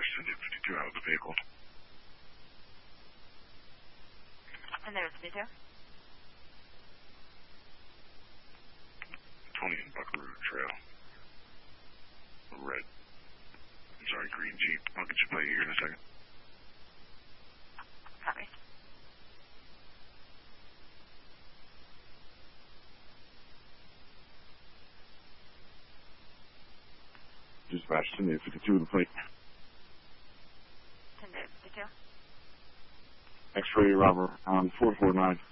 Dispatch 1052 out of the vehicle. And there's 52. 20 Buckaroo Trail. Red. I'm sorry, green Jeep. I'll get your plate here in a second. Copy. Dispatch 1052 with the plate. 1052. X-ray robber on 449.